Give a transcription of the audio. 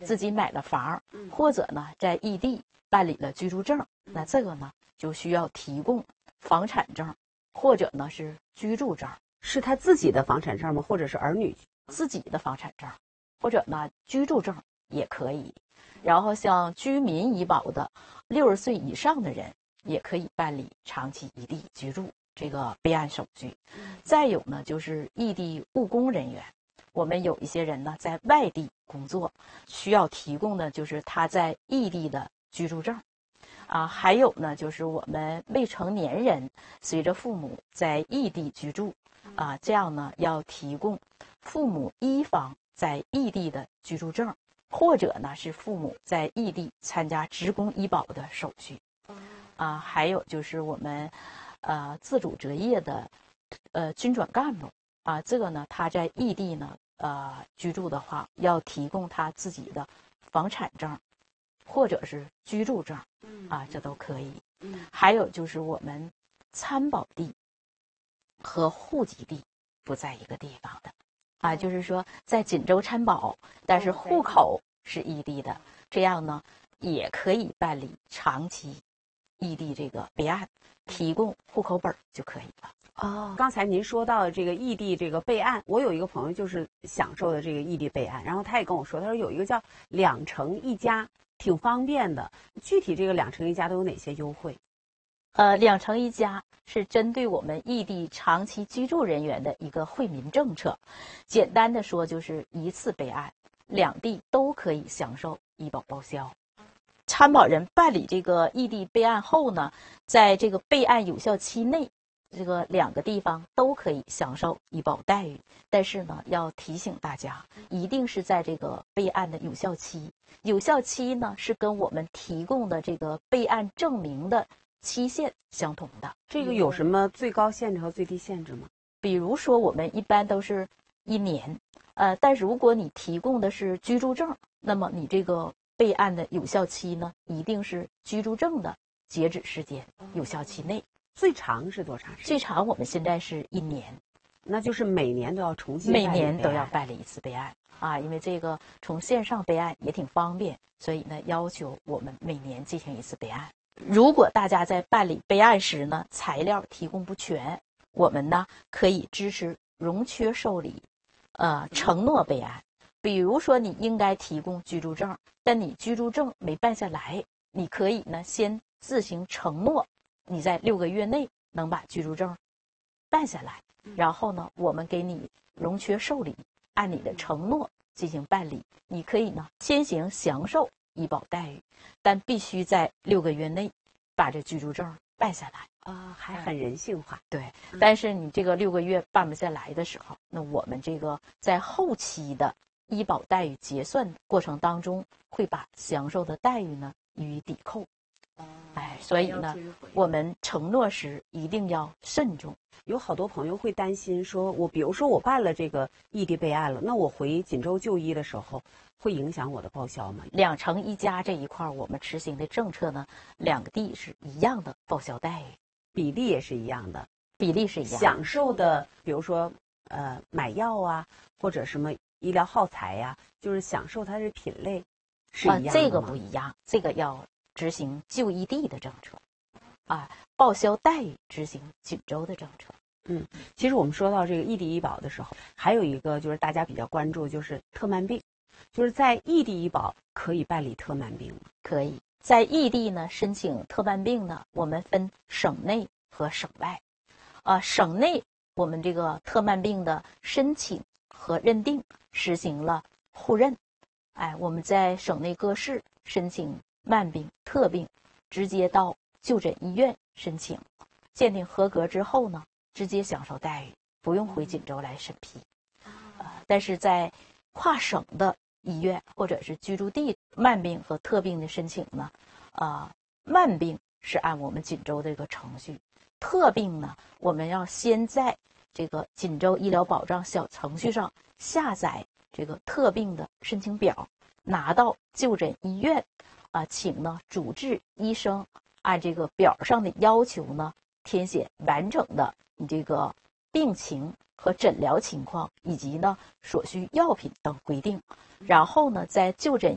自己买了房，或者呢在异地办理了居住证，那这个呢就需要提供房产证，或者呢是居住证。 是他自己的房产证吗？或者是儿女自己的房产证，或者呢居住证也可以。然后像居民医保的60岁以上的人也可以办理长期异地居住这个备案手续。再有呢就是异地务工人员，我们有一些人呢在外地工作，需要提供的就是他在异地的居住证。还有呢就是我们未成年人随着父母在异地居住，这样呢要提供父母一方在异地的居住证，或者呢是父母在异地参加职工医保的手续。还有就是我们自主择业的军转干部这个呢他在异地呢居住的话，要提供他自己的房产证或者是居住证这都可以。还有就是我们参保地和户籍地不在一个地方的就是说在锦州参保，但是户口是异地的，这样呢也可以办理长期异地这个备案，提供户口本就可以了。 刚才您说到的这个异地这个备案，我有一个朋友就是享受的这个异地备案，然后他也跟我说，他说有一个叫2城1家，挺方便的。具体这个2城1家都有哪些优惠 ？2城1家是针对我们异地长期居住人员的一个惠民政策。简单的说，就是一次备案，两地都可以享受医保报销。参保人办理这个异地备案后呢，在这个备案有效期内，这个2个地方都可以享受医保待遇。但是呢，要提醒大家，一定是在这个备案的有效期。有效期呢是跟我们提供的这个备案证明的期限相同的。 这个有什么最高限制和最低限制吗？ 比如说我们一般都是1年，但如果你提供的是居住证，那么你这个备案的有效期呢，一定是居住证的截止时间有效期内。 最长是多长时间？ 最长我们现在是1年， 那就是每年都要重新每年都要办理一次备案因为这个从线上备案也挺方便，所以呢要求我们每年进行一次备案。如果大家在办理备案时呢材料提供不全，我们呢可以支持容缺受理承诺备案。比如说你应该提供居住证，但你居住证没办下来，你可以呢先自行承诺你在6个月内能把居住证办下来，然后呢我们给你容缺受理，按你的承诺进行办理。你可以呢先行享受医保待遇，但必须在6个月内把这居住证办下来还很人性化。 对，但是你这个6个月办不下来的时候，那我们这个在后期的医保待遇结算过程当中，会把享受的待遇呢予以抵扣。所以呢，我们承诺时一定要慎重。 有好多朋友会担心说，比如说我办了这个异地备案了，那我回锦州就医的时候，会影响我的报销吗 ？2城1家这一块我们实行的政策呢，2个地是一样的报销待遇， 比例也是一样的， 比例是一样的。 享受的，比如说买药或者什么医疗耗材就是享受它的品类是一样的吗？ 这个不一样，这个要执行就医地的政策报销待遇执行锦州的政策。 其实我们说到这个异地医保的时候，还有一个就是大家比较关注，就是特慢病。就是在异地医保可以办理特慢病吗？ 可以。在异地呢申请特慢病呢，我们分省内和省外。省内我们这个特慢病的申请和认定实行了互认。我们在省内各市申请慢病、特病，直接到就诊医院申请，鉴定合格之后呢，直接享受待遇，不用回锦州来审批。但是在跨省的医院或者是居住地慢病和特病的申请呢，慢病是按我们锦州这个程序，特病呢，我们要先在这个锦州医疗保障小程序上下载这个特病的申请表，拿到就诊医院请呢主治医生按这个表上的要求呢填写完整的你这个病情和诊疗情况，以及呢所需药品等规定，然后呢在就诊